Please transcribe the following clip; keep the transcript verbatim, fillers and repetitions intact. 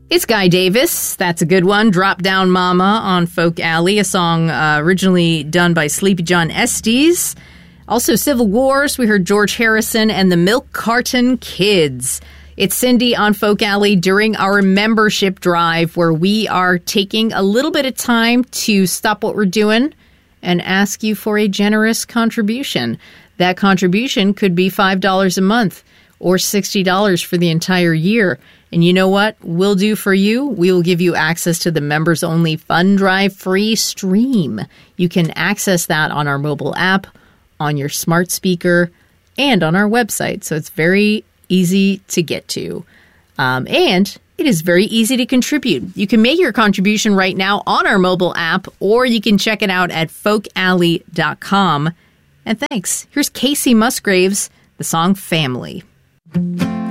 It's Guy Davis. That's a good one. Drop Down Mama on Folk Alley, a song uh, originally done by Sleepy John Estes. Also, Civil Wars. We heard George Harrison and the Milk Carton Kids. It's Cindy on Folk Alley during our membership drive, where we are taking a little bit of time to stop what we're doing and ask you for a generous contribution. That contribution could be five dollars a month or sixty dollars for the entire year. And you know what we'll do for you? We will give you access to the members-only Fun Drive free stream. You can access that on our mobile app, on your smart speaker, and on our website. So it's very easy to get to. Um, and it is very easy to contribute. You can make your contribution right now on our mobile app, or you can check it out at folk alley dot com. And thanks. Here's Casey Musgraves, the song Family.